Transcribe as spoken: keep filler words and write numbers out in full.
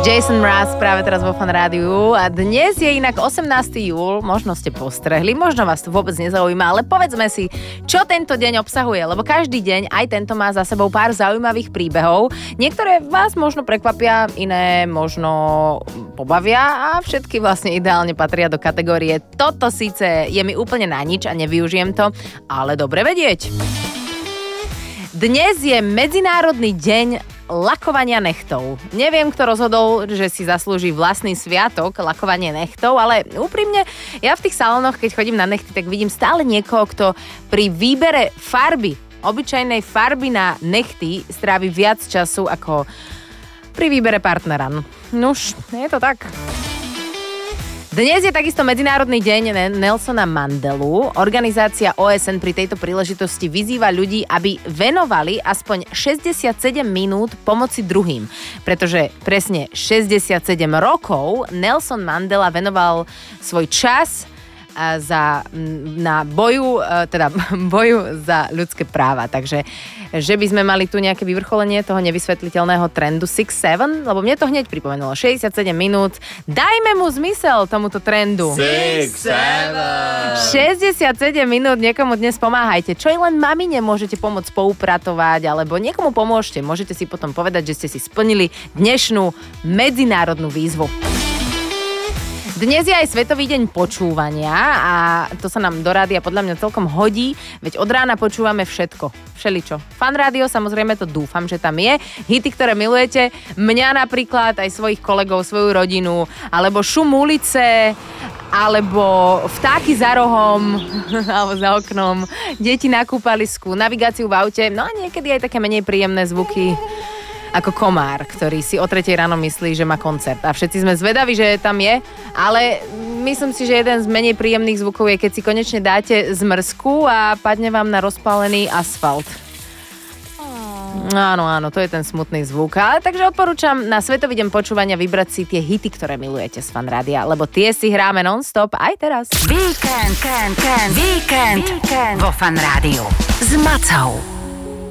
Jason Mraz práve teraz vo Fan Rádiu a dnes je inak osemnásteho júla, možno ste postrehli, možno vás to vôbec nezaujíma, ale povedzme si, čo tento deň obsahuje, lebo každý deň aj tento má za sebou pár zaujímavých príbehov. Niektoré vás možno prekvapia, iné možno pobavia a všetky vlastne ideálne patria do kategórie toto síce je mi úplne na nič a nevyužijem to, ale dobre vedieť. Dnes je Medzinárodný deň lakovania nechtov. Neviem, kto rozhodol, že si zaslúži vlastný sviatok, lakovanie nechtov, ale úprimne, ja v tých salónoch, keď chodím na nechty, tak vidím stále niekoho, kto pri výbere farby, obyčajnej farby na nechty strávi viac času ako pri výbere partnera. Nuž, je to tak. Dnes je takisto Medzinárodný deň Nelsona Mandelu. Organizácia ó es en pri tejto príležitosti vyzýva ľudí, aby venovali aspoň šesťdesiatsedem minút pomoci druhým. Pretože presne šesťdesiatsedem rokov Nelson Mandela venoval svoj čas za, na boju, teda boju za ľudské práva. Takže, že by sme mali tu nejaké vyvrcholenie toho nevysvetliteľného trendu šesť sedem, lebo mne to hneď pripomenulo. šesťdesiatsedem minút. Dajme mu zmysel tomuto trendu. šesť sedem šesťdesiatsedem minút niekomu dnes pomáhajte. Čo i len mamine môžete pomôcť poupratovať, alebo niekomu pomôžte. Môžete si potom povedať, že ste si splnili dnešnú medzinárodnú výzvu. Dnes je aj Svetový deň počúvania a to sa nám do rádia podľa mňa celkom hodí, veď od rána počúvame všetko, všeličo. Fan rádio, samozrejme to dúfam, že tam je. Hity, ktoré milujete, mňa napríklad, aj svojich kolegov, svoju rodinu, alebo šum ulice, alebo vtáky za rohom, alebo za oknom, deti na kúpalisku, navigáciu v aute, no a niekedy aj také menej príjemné zvuky, ako komár, ktorý si o tretej ráno myslí, že má koncert. A všetci sme zvedaví, že tam je, ale myslím si, že jeden z menej príjemných zvukov je, keď si konečne dáte zmrzku a padne vám na rozpálený asfalt. Áno, áno, to je ten smutný zvuk. Ale takže odporúčam na Svetový deň počúvania vybrať si tie hity, ktoré milujete z Fan Rádia, lebo tie si hráme non-stop aj teraz. Víkend, víkend, víkend, víkend vo Fan Rádiu s Macou.